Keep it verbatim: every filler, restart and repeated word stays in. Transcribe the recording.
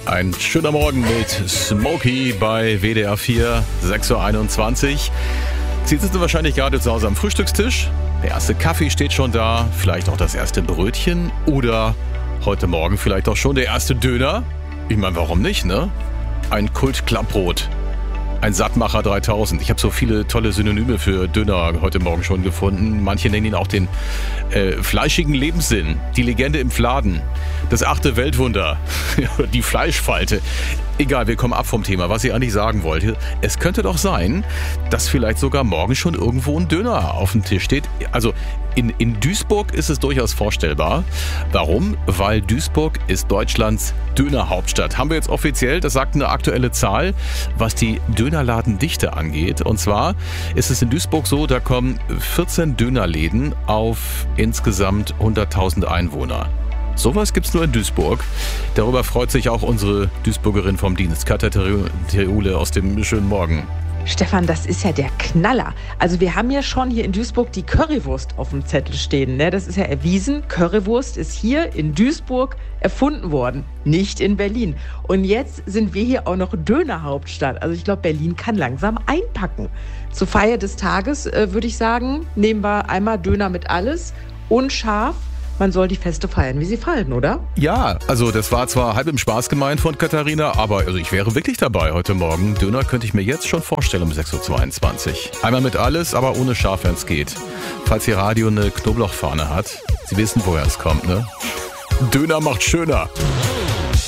Ein schöner Morgen mit Smokey bei W D R vier, sechs Uhr einundzwanzig. Sie sitzen wahrscheinlich gerade zu Hause am Frühstückstisch. Der erste Kaffee steht schon da, vielleicht auch das erste Brötchen oder heute Morgen vielleicht auch schon der erste Döner. Ich meine, warum nicht, ne? Ein Kult-Klappbrot. Ein Sattmacher dreitausend. Ich habe so viele tolle Synonyme für Döner heute Morgen schon gefunden. Manche nennen ihn auch den äh, fleischigen Lebenssinn, die Legende im Fladen, das achte Weltwunder, die Fleischfalte. Egal, wir kommen ab vom Thema. Was ich eigentlich sagen wollte, es könnte doch sein, dass vielleicht sogar morgen schon irgendwo ein Döner auf dem Tisch steht. Also in, in Duisburg ist es durchaus vorstellbar. Warum? Weil Duisburg ist Deutschlands Dönerhauptstadt. Haben wir jetzt offiziell, das sagt eine aktuelle Zahl, was die Dönerladendichte angeht. Und zwar ist es in Duisburg so, da kommen vierzehn Dönerläden auf insgesamt hunderttausend Einwohner. Sowas gibt's nur in Duisburg. Darüber freut sich auch unsere Duisburgerin vom Dienst, Katja Theule aus dem schönen Morgen. Stefan, das ist ja der Knaller. Also wir haben ja schon hier in Duisburg die Currywurst auf dem Zettel stehen. Ne? Das ist ja erwiesen. Currywurst ist hier in Duisburg erfunden worden, nicht in Berlin. Und jetzt sind wir hier auch noch Dönerhauptstadt. Also ich glaube, Berlin kann langsam einpacken. Zur Feier des Tages äh, würde ich sagen, nehmen wir einmal Döner mit alles und scharf. Man soll die Feste feiern, wie sie fallen, oder? Ja, also das war zwar halb im Spaß gemeint von Katharina, aber also ich wäre wirklich dabei heute Morgen. Döner könnte ich mir jetzt schon vorstellen um sechs Uhr zweiundzwanzig. Einmal mit alles, aber ohne Schaf, wenn es geht. Falls Ihr Radio eine Knoblauchfahne hat, Sie wissen, woher es kommt, ne? Döner macht schöner.